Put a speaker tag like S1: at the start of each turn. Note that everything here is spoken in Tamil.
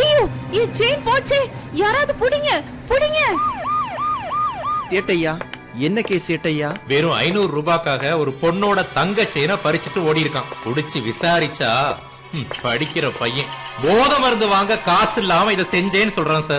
S1: ஐயோ, என் செயின் போச்சே. யாராவது புடிங்க, புடிங்க.
S2: சேட்டையா, என்ன கேஸ் சேட்டையா?
S3: வெறும் 500 ரூபாய்க்காக ஒரு பொண்ணோட தங்க செயினை பறிச்சுட்டு ஓடி இருக்கான். குடிச்சு விசாரிச்சா படிக்கிற பையன் போதை மருந்து வாங்க காசு இல்லாம இதை செஞ்சேன்னு சொல்றான் சார்.